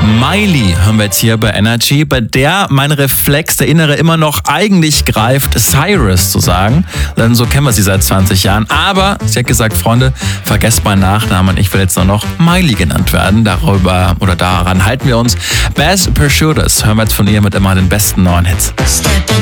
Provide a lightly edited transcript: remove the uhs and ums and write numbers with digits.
Miley hören wir jetzt hier bei Energy, bei der mein Reflex, der Innere, immer noch eigentlich greift, Cyrus zu sagen. Denn so kennen wir sie seit 20 Jahren. Aber sie hat gesagt, Freunde, vergesst meinen Nachnamen, ich will jetzt nur noch Miley genannt werden. Daran halten wir uns. Best Pursuiters hören wir jetzt von ihr mit immer den besten neuen Hits.